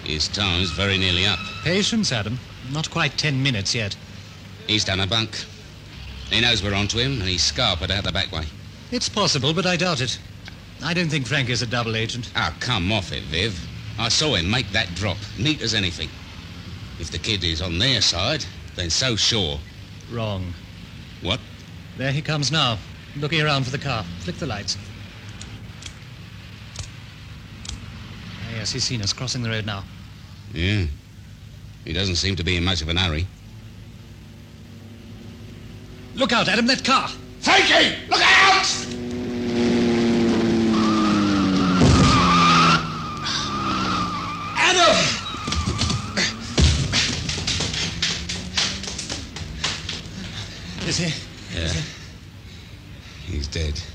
His time's very nearly up. Patience, Adam. Not quite 10 minutes yet. He's done a bunk. He knows we're onto him, and he's scarpered out the back way. It's possible, but I doubt it. I don't think Frank is a double agent. Oh, come off it, Viv. I saw him make that drop, neat as anything. If the kid is on their side, then so sure. Wrong. What? There he comes now, looking around for the car. Flick the lights. Ah, yes, he's seen us crossing the road now. Yeah. He doesn't seem to be in much of an hurry. Look out, Adam, that car! Frankie! Look out! Adam! Is he? Yeah. He's dead.